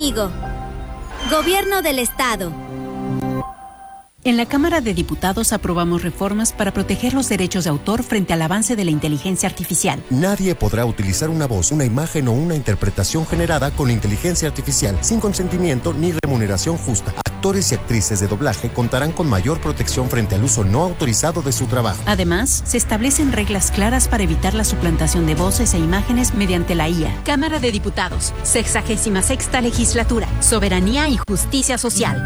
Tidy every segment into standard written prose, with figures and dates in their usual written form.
contigo. Gobierno del Estado. En la Cámara de Diputados aprobamos reformas para proteger los derechos de autor frente al avance de la inteligencia artificial. Nadie podrá utilizar una voz, una imagen o una interpretación generada con inteligencia artificial sin consentimiento ni remuneración justa. Actores y actrices de doblaje contarán con mayor protección frente al uso no autorizado de su trabajo. Además, se establecen reglas claras para evitar la suplantación de voces e imágenes mediante la IA. Cámara de Diputados, 66ª Legislatura, Soberanía y Justicia Social.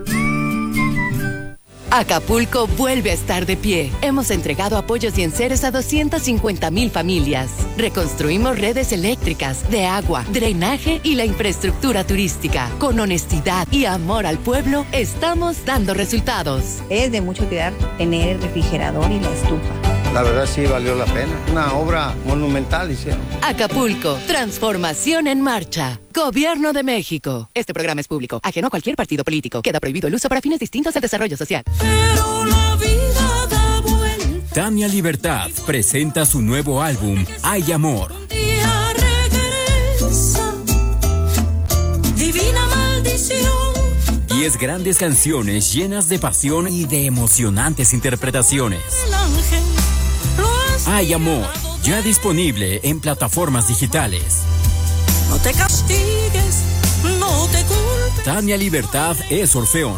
Acapulco vuelve a estar de pie. Hemos entregado apoyos y enseres a 250,000 familias. Reconstruimos redes eléctricas, de agua, drenaje y la infraestructura turística. Con honestidad y amor al pueblo, estamos dando resultados. Es de mucha utilidad tener el refrigerador y la estufa. La verdad sí valió la pena. Una obra monumental hicieron. Acapulco, transformación en marcha. Gobierno de México. Este programa es público, ajeno a cualquier partido político. Queda prohibido el uso para fines distintos al desarrollo social. Pero la vida da vuelta. Tania Libertad presenta su nuevo álbum, Hay Amor. Un día regresa, divina maldición. 10 grandes canciones llenas de pasión y de emocionantes interpretaciones. El ángel. Hay Amor, ya disponible en plataformas digitales. No te castigues, no te culpes. Tania Libertad es Orfeón.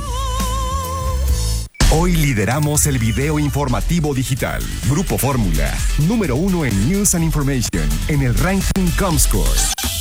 Hoy lideramos el video informativo digital. Grupo Fórmula, número 1 en News and Information, en el ranking Comscore.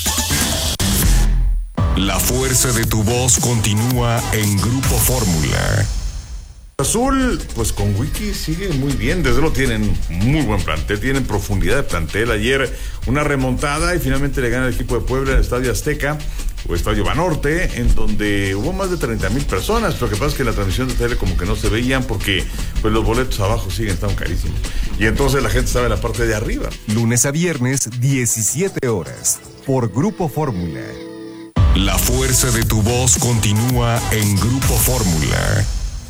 La fuerza de tu voz continúa en Grupo Fórmula. Azul, pues con Wiki sigue muy bien, desde luego tienen muy buen plantel, tienen profundidad de plantel. Ayer una remontada y finalmente le gana el equipo de Puebla en el Estadio Azteca o Estadio Banorte, en donde hubo más de 30,000 personas. Lo que pasa es que en la transmisión de tele como que no se veían porque pues los boletos abajo siguen estando carísimos. Y entonces la gente estaba en la parte de arriba. Lunes a viernes, 17 horas, por Grupo Fórmula. La fuerza de tu voz continúa en Grupo Fórmula.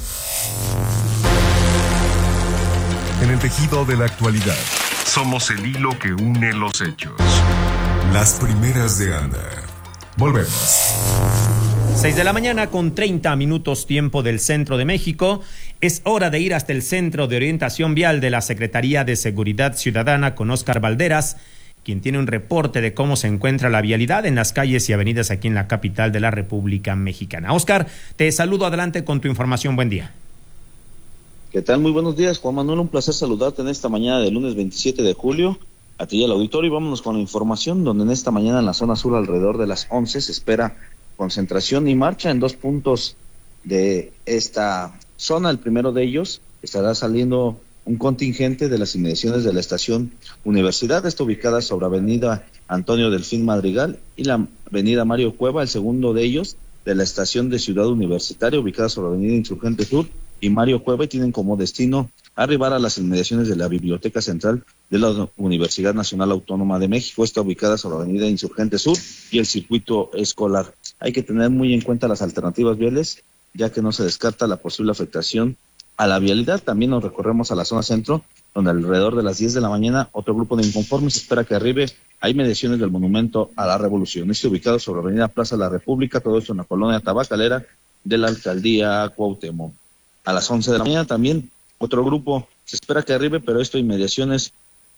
En el tejido de la actualidad, somos el hilo que une los hechos. Las primeras de Anda. Volvemos. 6 de la mañana con 30 minutos tiempo del centro de México. Es hora de ir hasta el Centro de Orientación Vial de la Secretaría de Seguridad Ciudadana con Óscar Valderas, quien tiene un reporte de cómo se encuentra la vialidad en las calles y avenidas aquí en la capital de la República Mexicana. Óscar, te saludo, adelante con tu información. Buen día. ¿Qué tal? Muy buenos días, Juan Manuel. Un placer saludarte en esta mañana del lunes 27 de julio. A ti y al auditorio, y vámonos con la información, donde en esta mañana en la zona sur, alrededor de las 11, se espera concentración y marcha en 2 puntos de esta zona. El primero de ellos estará saliendo un contingente de las inmediaciones de la estación Universidad, está ubicada sobre avenida Antonio Delfín Madrigal y la avenida Mario Cueva. El segundo de ellos de la estación de Ciudad Universitaria, ubicada sobre avenida Insurgente Sur y Mario Cueva, y tienen como destino arribar a las inmediaciones de la Biblioteca Central de la Universidad Nacional Autónoma de México. Está ubicada sobre la avenida Insurgente Sur y el circuito escolar. Hay que tener muy en cuenta las alternativas viales, ya que no se descarta la posible afectación a la vialidad. También nos recorremos a la zona centro, donde alrededor de las 10 de la mañana otro grupo de inconformes espera que arribe a inmediaciones del Monumento a la Revolución. Está ubicado sobre la avenida Plaza de la República, todo esto en la colonia tabacalera de la alcaldía Cuauhtémoc. A las 11 de la mañana también otro grupo se espera que arribe, pero esto inmediaciones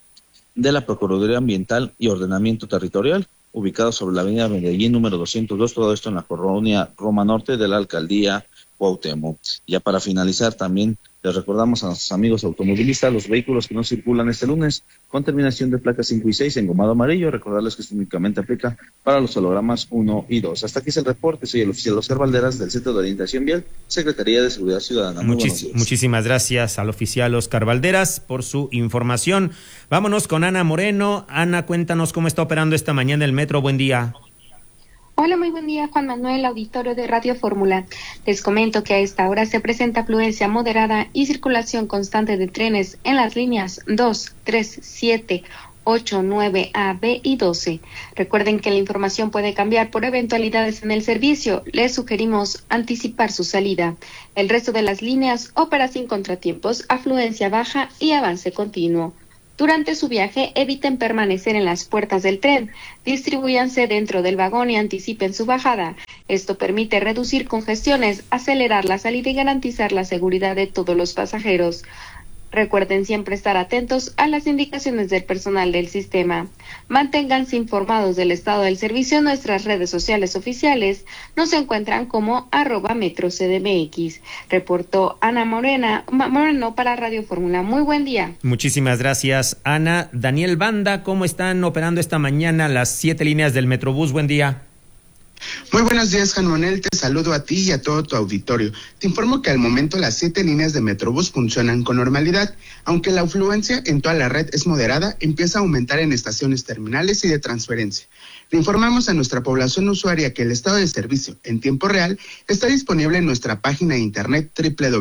de la Procuraduría Ambiental y Ordenamiento Territorial, ubicado sobre la avenida Medellín número 202, todo esto en la colonia Roma Norte de la alcaldía Cuauhtémoc. Ya para finalizar también les recordamos a nuestros amigos automovilistas los vehículos que no circulan este lunes con terminación de placas 5 y 6 en gomado amarillo. Recordarles que esto únicamente aplica para los hologramas 1 y 2. Hasta aquí es el reporte. Soy el oficial Óscar Valderas del Centro de Orientación Vial, Secretaría de Seguridad Ciudadana. Muchísimas gracias al oficial Óscar Valderas por su información. Vámonos con Ana Moreno. Ana, cuéntanos cómo está operando esta mañana el metro. Buen día. Hola, muy buen día, Juan Manuel, auditorio de Radio Fórmula. Les comento que a esta hora se presenta afluencia moderada y circulación constante de trenes en las líneas 2, 3, 7, 8, 9, A, B y 12. Recuerden que la información puede cambiar por eventualidades en el servicio. Les sugerimos anticipar su salida. El resto de las líneas opera sin contratiempos, afluencia baja y avance continuo. Durante su viaje, eviten permanecer en las puertas del tren, distribúyanse dentro del vagón y anticipen su bajada. Esto permite reducir congestiones, acelerar la salida y garantizar la seguridad de todos los pasajeros. Recuerden siempre estar atentos a las indicaciones del personal del sistema. Manténganse informados del estado del servicio en nuestras redes sociales oficiales. Nos encuentran como @MetroCDMX. Reportó Ana Moreno para Radio Fórmula. Muy buen día. Muchísimas gracias, Ana. Daniel Banda, ¿cómo están operando esta mañana las 7 líneas del Metrobús? Buen día. Muy buenos días, Juan Manuel, te saludo a ti y a todo tu auditorio. Te informo que al momento las 7 líneas de Metrobús funcionan con normalidad, aunque la afluencia en toda la red es moderada, empieza a aumentar en estaciones terminales y de transferencia. Le informamos a nuestra población usuaria que el estado de servicio en tiempo real está disponible en nuestra página de internet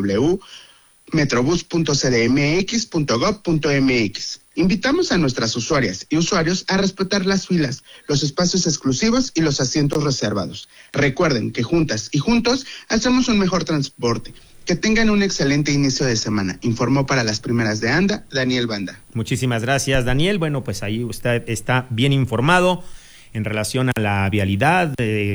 www.metrobus.cdmx.gov.mx. Invitamos a nuestras usuarias y usuarios a respetar las filas, los espacios exclusivos y los asientos reservados. Recuerden que juntas y juntos hacemos un mejor transporte. Que tengan un excelente inicio de semana. Informó para las primeras de ANDA, Daniel Banda. Muchísimas gracias, Daniel. Bueno, pues ahí usted está bien informado en relación a la vialidad,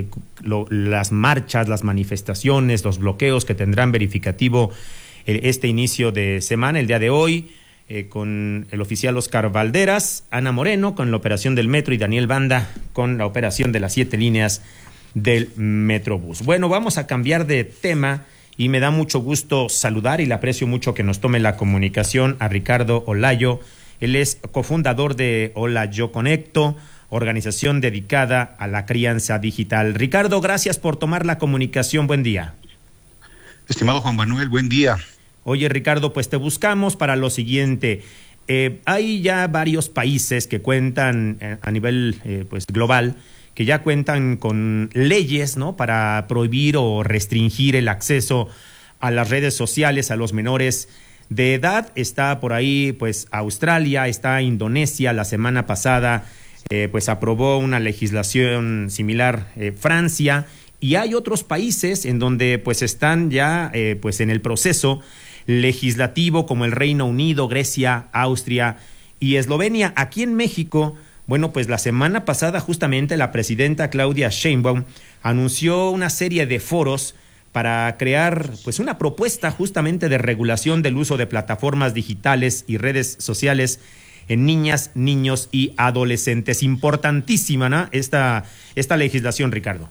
las marchas, las manifestaciones, los bloqueos que tendrán verificativo este inicio de semana, el día de hoy. Con el oficial Oscar Valderas, Ana Moreno con la operación del metro y Daniel Banda con la operación de las 7 líneas del Metrobús. Bueno, vamos a cambiar de tema y me da mucho gusto saludar y le aprecio mucho que nos tome la comunicación a Ricardo Olayo. Él es cofundador de Hola Yo Conecto, organización dedicada a la crianza digital. Ricardo, gracias por tomar la comunicación. Buen día. Estimado Juan Manuel, buen día. Oye, Ricardo, pues te buscamos para lo siguiente. Hay ya varios países que cuentan a nivel pues global, que ya cuentan con leyes, ¿no?, para prohibir o restringir el acceso a las redes sociales a los menores de edad. Está por ahí pues Australia, está Indonesia. La semana pasada pues aprobó una legislación similar Francia, y hay otros países en donde pues están ya pues en el proceso legislativo, como el Reino Unido, Grecia, Austria y Eslovenia. Aquí en México, bueno, pues la semana pasada justamente la presidenta Claudia Sheinbaum anunció una serie de foros para crear pues una propuesta justamente de regulación del uso de plataformas digitales y redes sociales en niñas, niños y adolescentes. Importantísima, ¿no?, esta legislación, Ricardo.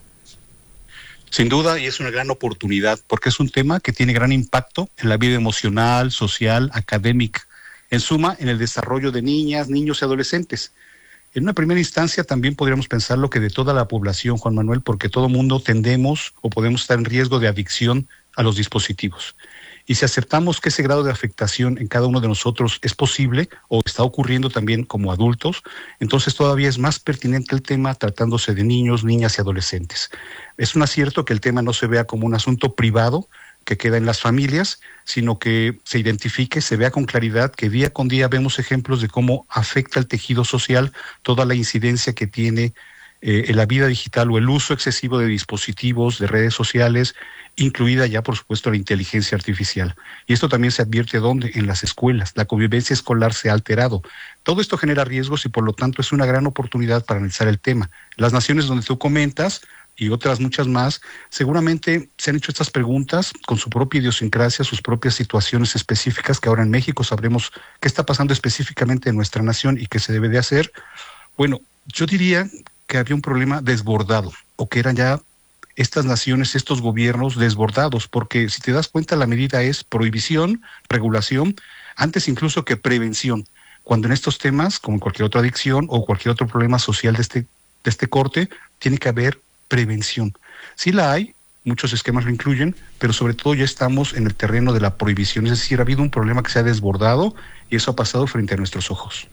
Sin duda, y es una gran oportunidad, porque es un tema que tiene gran impacto en la vida emocional, social, académica, en suma, en el desarrollo de niñas, niños y adolescentes. En una primera instancia también podríamos pensar lo que de toda la población, Juan Manuel, porque todo mundo tendemos o podemos estar en riesgo de adicción a los dispositivos. Y si aceptamos que ese grado de afectación en cada uno de nosotros es posible o está ocurriendo también como adultos, entonces todavía es más pertinente el tema tratándose de niños, niñas y adolescentes. Es un acierto que el tema no se vea como un asunto privado que queda en las familias, sino que se identifique, se vea con claridad que día con día vemos ejemplos de cómo afecta el tejido social toda la incidencia que tiene en la vida digital o el uso excesivo de dispositivos, de redes sociales, incluida ya, por supuesto, la inteligencia artificial. Y esto también se advierte ¿dónde? En las escuelas. La convivencia escolar se ha alterado. Todo esto genera riesgos y, por lo tanto, es una gran oportunidad para analizar el tema. Las naciones donde tú comentas y otras muchas más, seguramente se han hecho estas preguntas con su propia idiosincrasia, sus propias situaciones específicas, que ahora en México sabremos qué está pasando específicamente en nuestra nación y qué se debe de hacer. Bueno, yo diría que había un problema desbordado, o que eran ya estas naciones, estos gobiernos desbordados, porque si te das cuenta la medida es prohibición, regulación, antes incluso que prevención, cuando en estos temas, como en cualquier otra adicción o cualquier otro problema social de este corte, tiene que haber prevención. Sí la hay, muchos esquemas lo incluyen, pero sobre todo ya estamos en el terreno de la prohibición, es decir, ha habido un problema que se ha desbordado y eso ha pasado frente a nuestros ojos.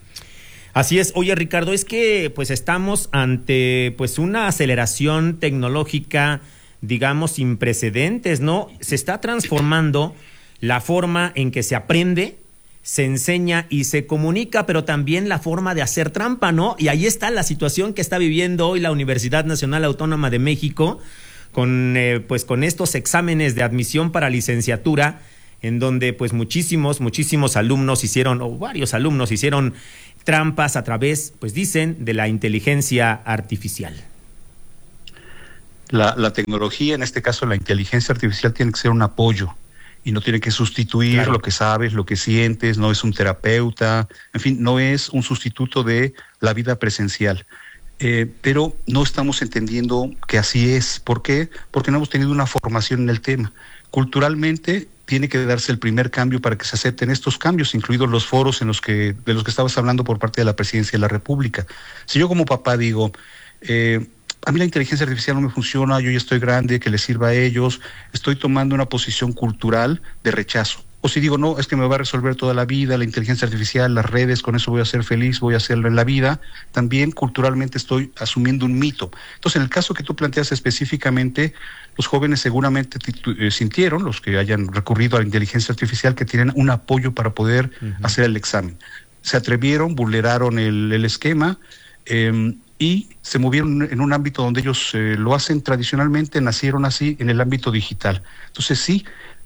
Así es. Oye, Ricardo, es que pues estamos ante pues una aceleración tecnológica, digamos, sin precedentes, ¿no? Se está transformando la forma en que se aprende, se enseña y se comunica, pero también la forma de hacer trampa, ¿no? Y ahí está la situación que está viviendo hoy la Universidad Nacional Autónoma de México con estos exámenes de admisión para licenciatura, en donde pues muchísimos alumnos varios alumnos hicieron trampas a través, pues dicen, de la inteligencia artificial. La tecnología, en este caso la inteligencia artificial, tiene que ser un apoyo y no tiene que sustituir lo que sabes, lo que sientes, no es un terapeuta, en fin, no es un sustituto de la vida presencial. Pero no estamos entendiendo que así es. ¿Por qué? Porque no hemos tenido una formación en el tema. Culturalmente tiene que darse el primer cambio para que se acepten estos cambios, incluidos los foros de los que estabas hablando por parte de la Presidencia de la República. Si yo como papá digo, a mí la inteligencia artificial no me funciona, yo ya estoy grande, que les sirva a ellos, estoy tomando una posición cultural de rechazo. O si digo, no, es que me va a resolver toda la vida, la inteligencia artificial, las redes, con eso voy a ser feliz, voy a hacerlo en la vida, también culturalmente estoy asumiendo un mito. Entonces, en el caso que tú planteas específicamente, los jóvenes seguramente sintieron, los que hayan recurrido a la inteligencia artificial, que tienen un apoyo para poder hacer el examen. Se atrevieron, vulneraron el esquema, y se movieron en un ámbito donde ellos lo hacen tradicionalmente, nacieron así en el ámbito digital. Entonces sí,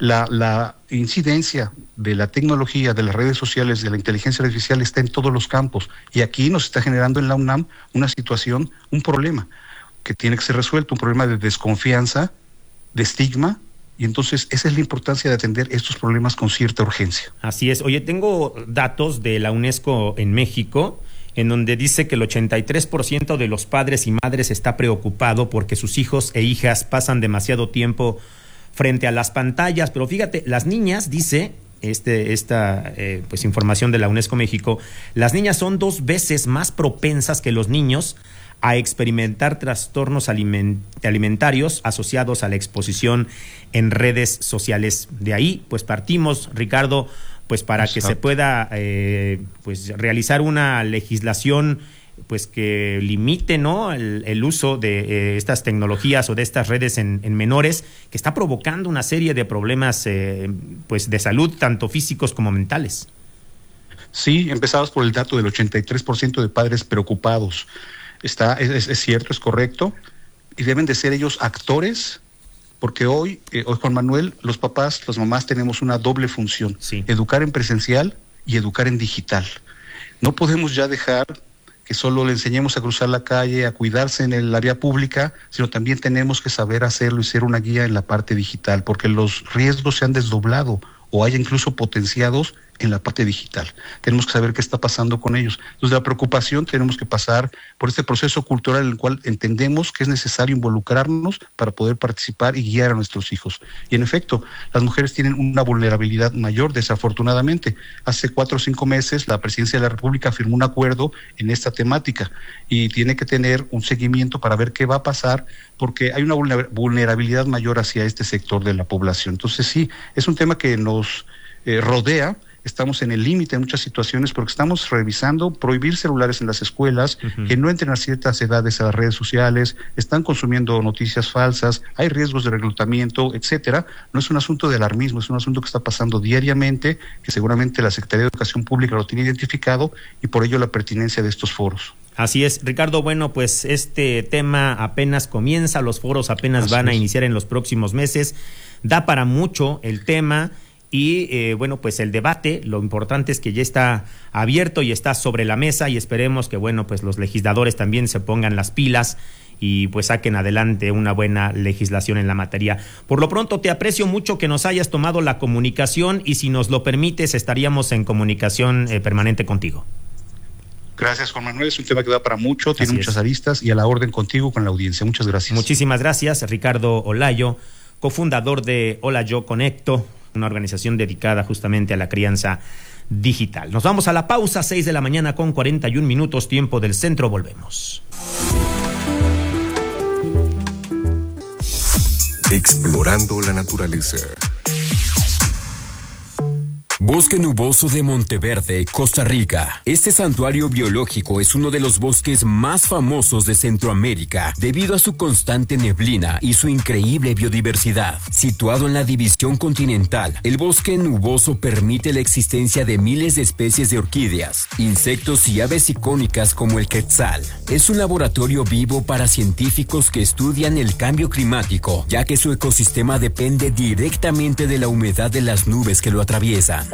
la incidencia de la tecnología, de las redes sociales, de la inteligencia artificial está en todos los campos, y aquí nos está generando en la UNAM una situación, un problema que tiene que ser resuelto, un problema de desconfianza, de estigma, y entonces esa es la importancia de atender estos problemas con cierta urgencia. Así es. Oye, tengo datos de la UNESCO en México, en donde dice que el 83% de los padres y madres está preocupado porque sus hijos e hijas pasan demasiado tiempo frente a las pantallas. Pero fíjate, las niñas, dice esta información de la UNESCO México, las niñas son 2 veces más propensas que los niños a experimentar trastornos alimentarios asociados a la exposición en redes sociales. De ahí, pues partimos, Ricardo, pues para que se pueda realizar una legislación pues que limite, ¿no?, el uso de estas tecnologías o de estas redes en menores, que está provocando una serie de problemas pues de salud, tanto físicos como mentales. Sí, empezabas por el dato del 83% de padres preocupados. Es cierto, es correcto, y deben de ser ellos actores, porque hoy, Juan Manuel, los papás, las mamás tenemos una doble función, educar en presencial y educar en digital. No podemos ya dejar que solo le enseñemos a cruzar la calle, a cuidarse en la vía pública, sino también tenemos que saber hacerlo y ser una guía en la parte digital, porque los riesgos se han desdoblado o hay incluso potenciados en la parte digital. Tenemos que saber qué está pasando con ellos. Entonces, la preocupación, tenemos que pasar por este proceso cultural en el cual entendemos que es necesario involucrarnos para poder participar y guiar a nuestros hijos. Y en efecto, las mujeres tienen una vulnerabilidad mayor, desafortunadamente. Hace 4 o 5 meses, la Presidencia de la República firmó un acuerdo en esta temática y tiene que tener un seguimiento para ver qué va a pasar, porque hay una vulnerabilidad mayor hacia este sector de la población. Entonces, sí, es un tema que nos rodea. Estamos en el límite en muchas situaciones porque estamos revisando prohibir celulares en las escuelas, que no entren a ciertas edades a las redes sociales, están consumiendo noticias falsas, hay riesgos de reclutamiento, etcétera. No es un asunto de alarmismo, es un asunto que está pasando diariamente, que seguramente la Secretaría de Educación Pública lo tiene identificado, y por ello la pertinencia de estos foros. Así es, Ricardo. Bueno, pues este tema apenas comienza, los foros apenas van a iniciar en los próximos meses, da para mucho el tema. Y bueno, pues el debate, lo importante es que ya está abierto y está sobre la mesa, y esperemos que, bueno, pues los legisladores también se pongan las pilas y pues saquen adelante una buena legislación en la materia. Por lo pronto, te aprecio mucho que nos hayas tomado la comunicación, y si nos lo permites, estaríamos en comunicación permanente contigo. Gracias, Juan Manuel. Es un tema que da para mucho, tiene muchas aristas, y a la orden contigo, con la audiencia. Muchas gracias. Muchísimas gracias, Ricardo Olayo, cofundador de Hola Yo Conecto, una organización dedicada justamente a la crianza digital. Nos vamos a la pausa, 6 de la mañana con 41 minutos, tiempo del centro. Volvemos. Explorando la naturaleza. Bosque Nuboso de Monteverde, Costa Rica. Este santuario biológico es uno de los bosques más famosos de Centroamérica debido a su constante neblina y su increíble biodiversidad. Situado en la división continental, el bosque nuboso permite la existencia de miles de especies de orquídeas, insectos y aves icónicas como el quetzal. Es un laboratorio vivo para científicos que estudian el cambio climático, ya que su ecosistema depende directamente de la humedad de las nubes que lo atraviesan.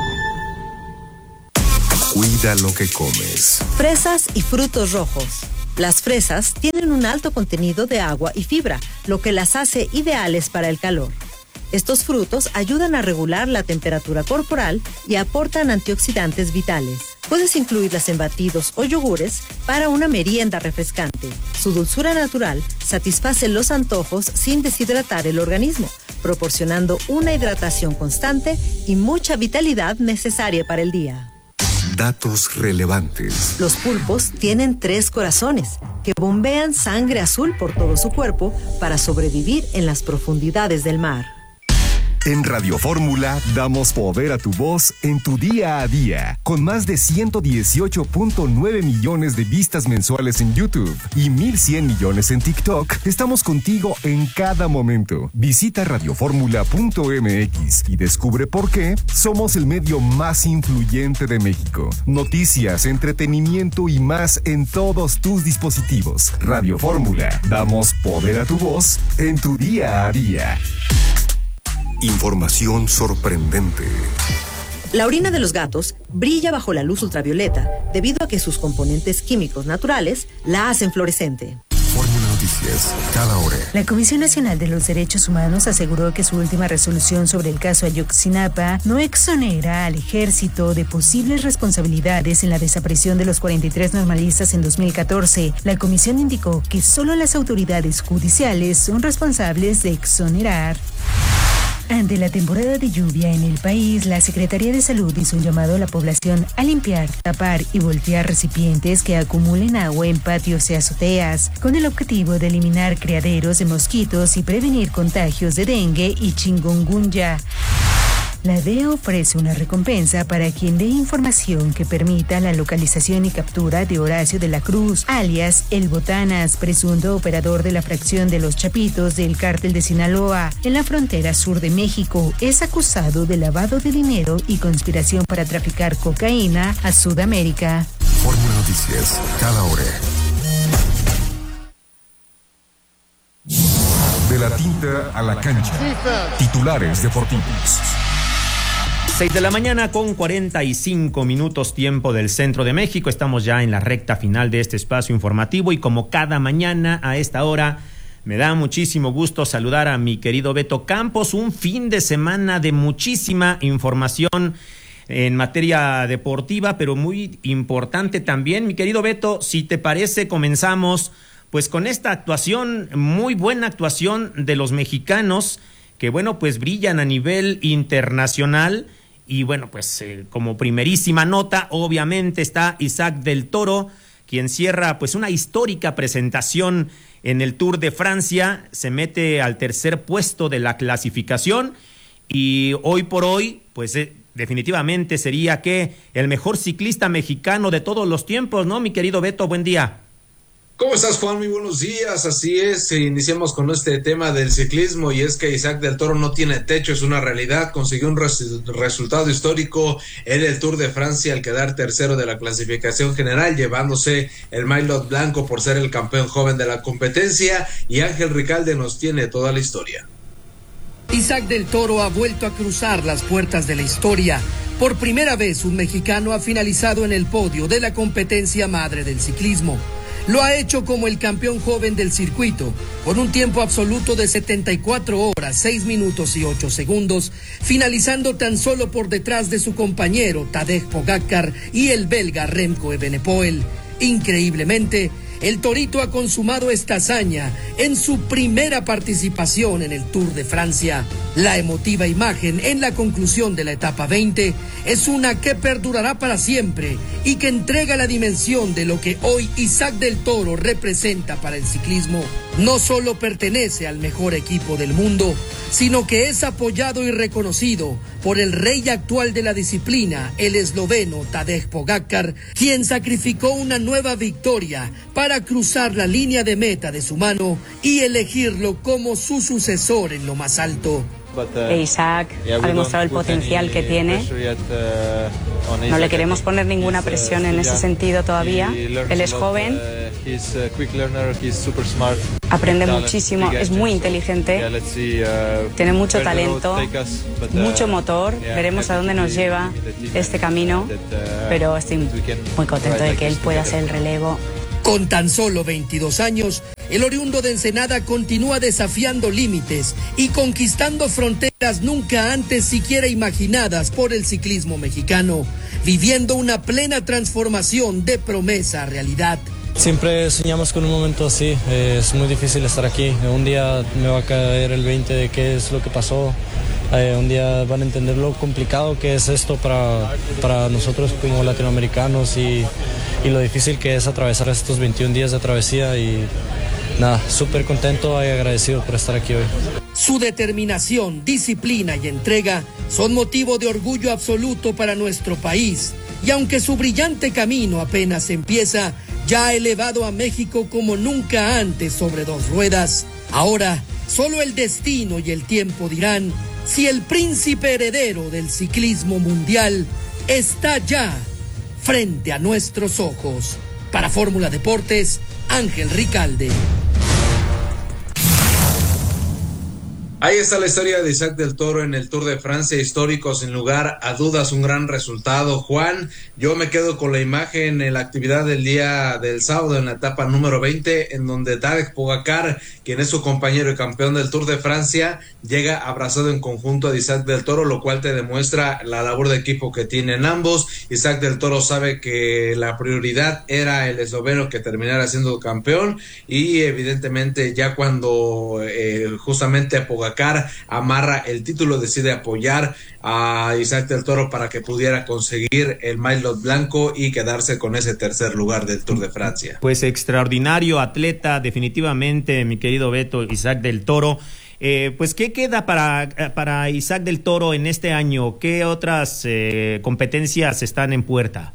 Cuida lo que comes. Fresas y frutos rojos. Las fresas tienen un alto contenido de agua y fibra, lo que las hace ideales para el calor. Estos frutos ayudan a regular la temperatura corporal y aportan antioxidantes vitales. Puedes incluirlas en batidos o yogures para una merienda refrescante. Su dulzura natural satisface los antojos sin deshidratar el organismo, proporcionando una hidratación constante y mucha vitalidad necesaria para el día. Datos relevantes. Los pulpos tienen 3 corazones que bombean sangre azul por todo su cuerpo para sobrevivir en las profundidades del mar. En Radio Fórmula damos poder a tu voz en tu día a día. Con más de 118.9 millones de vistas mensuales en YouTube y 1,100 millones en TikTok, estamos contigo en cada momento. Visita radioformula.mx y descubre por qué somos el medio más influyente de México. Noticias, entretenimiento y más en todos tus dispositivos. Radio Fórmula, damos poder a tu voz en tu día a día. Información sorprendente. La orina de los gatos brilla bajo la luz ultravioleta debido a que sus componentes químicos naturales la hacen fluorescente. Fórmula Noticias, cada hora. La Comisión Nacional de los Derechos Humanos aseguró que su última resolución sobre el caso Ayotzinapa no exonera al ejército de posibles responsabilidades en la desaparición de los 43 normalistas en 2014. La comisión indicó que solo las autoridades judiciales son responsables de exonerar. Ante la temporada de lluvia en el país, la Secretaría de Salud hizo un llamado a la población a limpiar, tapar y voltear recipientes que acumulen agua en patios y azoteas, con el objetivo de eliminar criaderos de mosquitos y prevenir contagios de dengue y chikungunya. La DEA ofrece una recompensa para quien dé información que permita la localización y captura de Horacio de la Cruz, alias El Botanas, presunto operador de la fracción de Los Chapitos del Cártel de Sinaloa, en la frontera sur de México. Es acusado de lavado de dinero y conspiración para traficar cocaína a Sudamérica. Fórmula Noticias, cada hora. De la tinta a la cancha. Titulares deportivos. 6 de la mañana con 45 minutos tiempo del centro de México. Estamos ya en la recta final de este espacio informativo y como cada mañana a esta hora me da muchísimo gusto saludar a mi querido Beto Campos. Un fin de semana de muchísima información en materia deportiva, pero muy importante también. Mi querido Beto, si te parece, comenzamos pues con esta actuación, muy buena actuación de los mexicanos que bueno, pues brillan a nivel internacional. Y bueno, pues como primerísima nota, obviamente está Isaac del Toro, quien cierra pues una histórica presentación en el Tour de Francia, se mete al tercer puesto de la clasificación y hoy por hoy, pues definitivamente sería que el mejor ciclista mexicano de todos los tiempos, ¿no, mi querido Beto? Buen día. ¿Cómo estás, Juan? Muy buenos días. Así es, iniciamos con este tema del ciclismo y es que Isaac del Toro no tiene techo, es una realidad. Consiguió un resultado histórico en el Tour de Francia al quedar tercero de la clasificación general, llevándose el maillot blanco por ser el campeón joven de la competencia, y Ángel Ricalde nos tiene toda la historia. Isaac del Toro ha vuelto a cruzar las puertas de la historia. Por primera vez un mexicano ha finalizado en el podio de la competencia madre del ciclismo. Lo ha hecho como el campeón joven del circuito, con un tiempo absoluto de 74 horas, 6 minutos y 8 segundos, finalizando tan solo por detrás de su compañero Tadej Pogačar y el belga Remco Evenepoel. Increíblemente, el Torito ha consumado esta hazaña en su primera participación en el Tour de Francia. La emotiva imagen en la conclusión de la etapa 20 es una que perdurará para siempre y que entrega la dimensión de lo que hoy Isaac del Toro representa para el ciclismo. No solo pertenece al mejor equipo del mundo, sino que es apoyado y reconocido por el rey actual de la disciplina, el esloveno Tadej Pogačar, quien sacrificó una nueva victoria para cruzar la línea de meta de su mano y elegirlo como su sucesor en lo más alto. Isaac ha demostrado el potencial que tiene. No le queremos poner ninguna presión en ese sentido todavía. Él es joven, aprende muchísimo, es muy inteligente, tiene mucho talento, mucho motor. Veremos a dónde nos lleva este camino, pero estoy muy contento de que él pueda hacer el relevo Con tan solo 22 años, el oriundo de Ensenada continúa desafiando límites y conquistando fronteras nunca antes siquiera imaginadas por el ciclismo mexicano, viviendo una plena transformación de promesa a realidad. Siempre soñamos con un momento así, es muy difícil estar aquí. Un día me va a caer el 20 de qué es lo que pasó. Un día van a entender lo complicado que es esto para nosotros como latinoamericanos y lo difícil que es atravesar estos 21 días de travesía y nada, súper contento y agradecido por estar aquí hoy. Su determinación, disciplina y entrega son motivo de orgullo absoluto para nuestro país y aunque su brillante camino apenas empieza, ya ha elevado a México como nunca antes sobre dos ruedas. Ahora, solo el destino y el tiempo dirán si el príncipe heredero del ciclismo mundial está ya frente a nuestros ojos. Para Fórmula Deportes, Ángel Ricalde. Ahí está la historia de Isaac del Toro en el Tour de Francia, histórico, sin lugar a dudas, un gran resultado. Juan, yo me quedo con la imagen en la actividad del día del sábado en la etapa número 20, en donde Tadej Pogačar, quien es su compañero y campeón del Tour de Francia, llega abrazado en conjunto a Isaac del Toro, lo cual te demuestra la labor de equipo que tienen ambos. Isaac del Toro sabe que la prioridad era el esloveno que terminara siendo campeón y evidentemente ya cuando justamente Pogačar amarra el título, decide apoyar a Isaac del Toro para que pudiera conseguir el maillot blanco y quedarse con ese tercer lugar del Tour de Francia. Pues extraordinario atleta, definitivamente, mi querido Beto, Isaac del Toro. Pues, ¿qué queda para Isaac del Toro en este año? ¿Qué otras competencias están en puerta?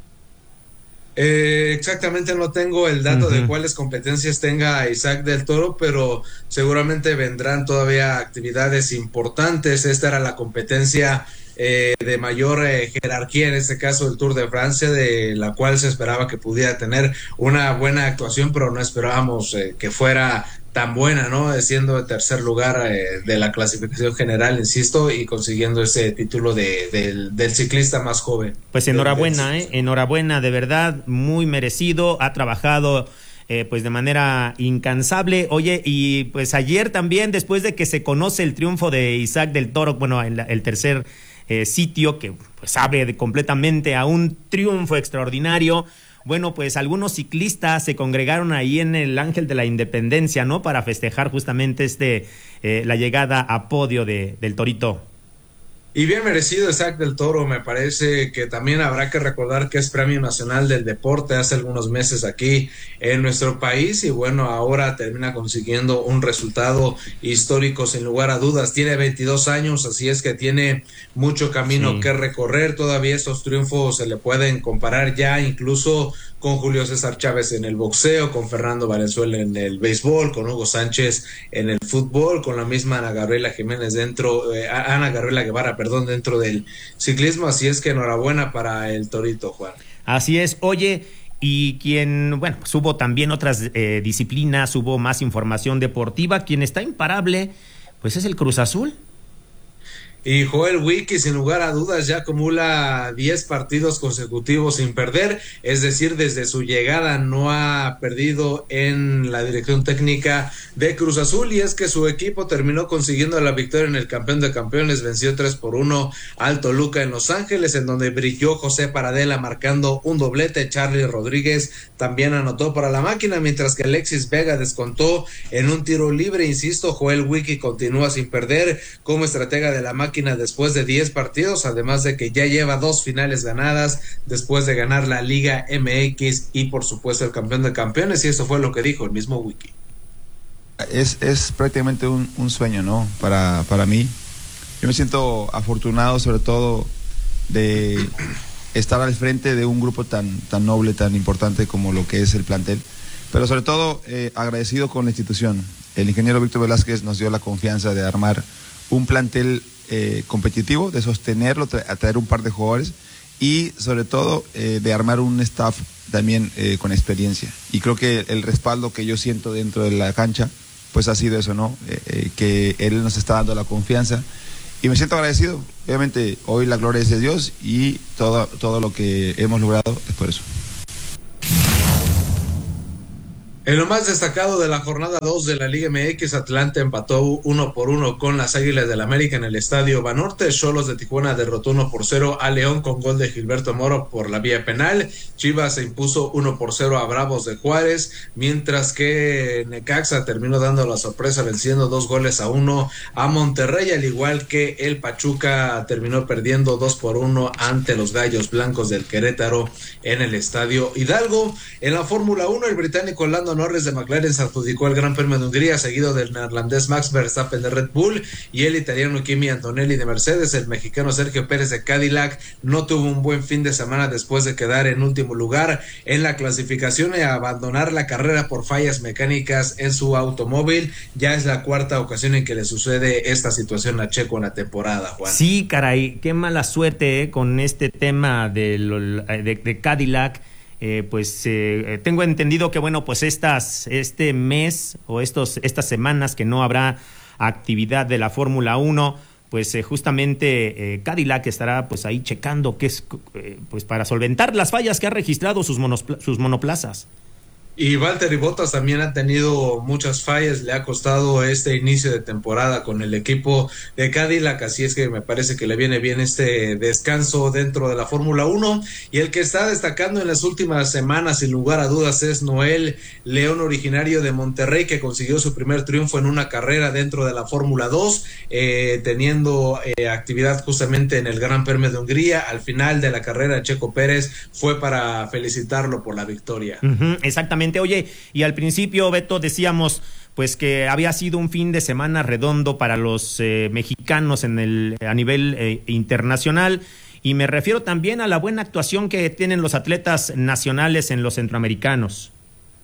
Exactamente no tengo el dato de cuáles competencias tenga Isaac del Toro, pero seguramente vendrán todavía actividades importantes. Esta era la competencia de mayor jerarquía, en este caso el Tour de Francia, de la cual se esperaba que pudiera tener una buena actuación, pero no esperábamos que fuera tan buena, ¿no? Siendo el tercer lugar de la clasificación general, insisto, y consiguiendo ese título del ciclista más joven. Pues enhorabuena, enhorabuena, de verdad, muy merecido, ha trabajado pues de manera incansable. Oye, y pues ayer también, después de que se conoce el triunfo de Isaac del Toro, bueno, en el tercer sitio, que pues abre completamente a un triunfo extraordinario. Bueno, pues algunos ciclistas se congregaron ahí en el Ángel de la Independencia, ¿no? Para festejar justamente la llegada a podio del Torito. Y bien merecido Isaac del Toro, me parece que también habrá que recordar que es Premio Nacional del Deporte hace algunos meses aquí en nuestro país y bueno, ahora termina consiguiendo un resultado histórico sin lugar a dudas. Tiene 22 años, así es que tiene mucho camino que recorrer. Todavía estos triunfos se le pueden comparar ya incluso con Julio César Chávez en el boxeo, con Fernando Valenzuela en el béisbol, con Hugo Sánchez en el fútbol, con la misma Ana Gabriela Guevara, dentro del ciclismo, así es que enhorabuena para el Torito, Juan. Así es. Oye, y quien, bueno, pues hubo también otras disciplinas, hubo más información deportiva, quien está imparable, pues es el Cruz Azul. Y Joel Wiki, sin lugar a dudas, ya acumula 10 partidos consecutivos sin perder, es decir, desde su llegada no ha perdido en la dirección técnica de Cruz Azul, y es que su equipo terminó consiguiendo la victoria en el campeón de campeones, venció 3-1 al Toluca en Los Ángeles, en donde brilló José Paradela marcando un doblete. Charly Rodríguez también anotó para la máquina, mientras que Alexis Vega descontó en un tiro libre. Insisto, Joel Wiki continúa sin perder como estratega de la máquina después de 10 partidos, además de que ya lleva 2 finales ganadas después de ganar la Liga MX y por supuesto el campeón de campeones, y eso fue lo que dijo el mismo Wiki. Es prácticamente un sueño, ¿no? Para mí. Yo me siento afortunado, sobre todo de estar al frente de un grupo tan noble, tan importante como lo que es el plantel, pero sobre todo agradecido con la institución. El ingeniero Víctor Velázquez nos dio la confianza de armar un plantel competitivo, de sostenerlo, atraer un par de jugadores y sobre todo de armar un staff también con experiencia. Y creo que el respaldo que yo siento dentro de la cancha pues ha sido eso, ¿no? Que él nos está dando la confianza y me siento agradecido. Obviamente hoy la gloria es de Dios y todo lo que hemos logrado es por eso. En lo más destacado de la jornada 2 de la Liga MX, Atlante empató 1-1 con las Águilas del América en el Estadio Banorte. Xolos de Tijuana derrotó 1-0 a León con gol de Gilberto Moro por la vía penal. Chivas se impuso 1-0 a Bravos de Juárez, mientras que Necaxa terminó dando la sorpresa venciendo 2-1 a Monterrey, al igual que el Pachuca terminó perdiendo 2-1 ante los Gallos Blancos del Querétaro en el Estadio Hidalgo. En la Fórmula 1, el británico Lando Norris de McLaren se adjudicó el Gran Premio de Hungría, seguido del neerlandés Max Verstappen de Red Bull y el italiano Kimi Antonelli de Mercedes. El mexicano Sergio Pérez de Cadillac no tuvo un buen fin de semana después de quedar en último lugar en la clasificación y abandonar la carrera por fallas mecánicas en su automóvil. Ya es la cuarta ocasión en que le sucede esta situación a Checo en la temporada, Juan. Sí, caray, qué mala suerte con este tema de Cadillac. Tengo entendido que bueno, pues este mes o estas semanas que no habrá actividad de la Fórmula 1, pues justamente Cadillac estará pues ahí checando qué es pues para solventar las fallas que ha registrado sus monoplazas. Y Valtteri Bottas también ha tenido muchas fallas, le ha costado este inicio de temporada con el equipo de Cadillac, así es que me parece que le viene bien este descanso dentro de la Fórmula 1. Y el que está destacando en las últimas semanas, sin lugar a dudas, es Noel León, originario de Monterrey, que consiguió su primer triunfo en una carrera dentro de la Fórmula 2, teniendo actividad justamente en el Gran Premio de Hungría. Al final de la carrera, Checo Pérez fue para felicitarlo por la victoria. Exactamente. Oye, y al principio, Beto, decíamos pues que había sido un fin de semana redondo para los mexicanos a nivel internacional, y me refiero también a la buena actuación que tienen los atletas nacionales en los centroamericanos.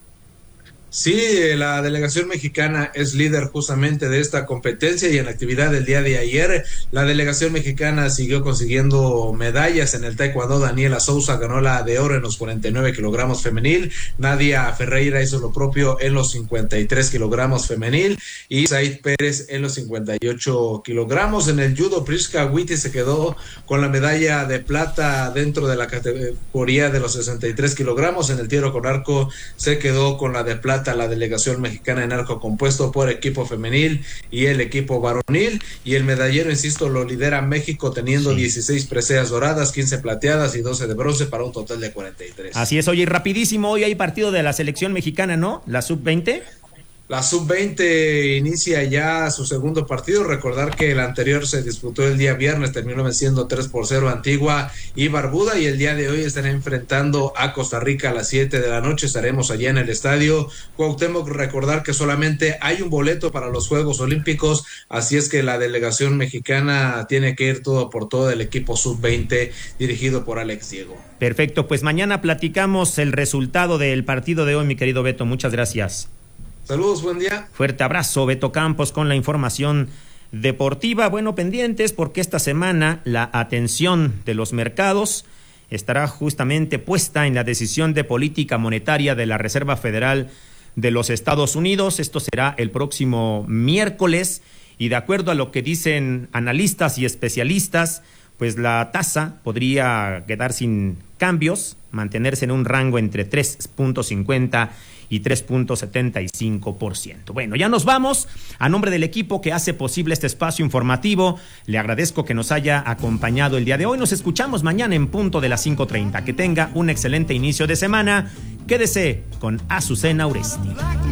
Sí, la delegación mexicana es líder justamente de esta competencia, y en la actividad del día de ayer la delegación mexicana siguió consiguiendo medallas. En el taekwondo, Daniela Souza ganó la de oro en los 49 kilogramos femenil, Nadia Ferreira hizo lo propio en los 53 kilogramos femenil y Said Pérez en los 58 kilogramos. En el judo, Priska Witty se quedó con la medalla de plata dentro de la categoría de los 63 kilogramos. En el tiro con arco se quedó con la de plata la delegación mexicana en arco compuesto por equipo femenil y el equipo varonil, y el medallero, insisto, lo lidera México teniendo 16 preseas doradas, 15 plateadas y 12 de bronce para un total de 43. Así es. Oye, rapidísimo, hoy hay partido de la selección mexicana, ¿no? La sub-20. La sub-20 inicia ya su segundo partido. Recordar que el anterior se disputó el día viernes, terminó venciendo 3-0 Antigua y Barbuda, y el día de hoy estará enfrentando a Costa Rica a las 7 de la noche. Estaremos allá en el estadio Cuauhtémoc. Recordar que solamente hay un boleto para los Juegos Olímpicos, así es que la delegación mexicana tiene que ir todo por todo, el equipo sub-20 dirigido por Alex Diego. Perfecto, pues mañana platicamos el resultado del partido de hoy, mi querido Beto. Muchas gracias. Saludos, buen día. Fuerte abrazo, Beto Campos, con la información deportiva. Bueno, pendientes, porque esta semana la atención de los mercados estará justamente puesta en la decisión de política monetaria de la Reserva Federal de los Estados Unidos. Esto será el próximo miércoles, y de acuerdo a lo que dicen analistas y especialistas, pues la tasa podría quedar sin cambios, mantenerse en un rango entre 3.50 y 3.75%. Bueno, ya nos vamos. A nombre del equipo que hace posible este espacio informativo, le agradezco que nos haya acompañado el día de hoy. Nos escuchamos mañana en punto de las 5:30. Que tenga un excelente inicio de semana. Quédese con Azucena Uresti.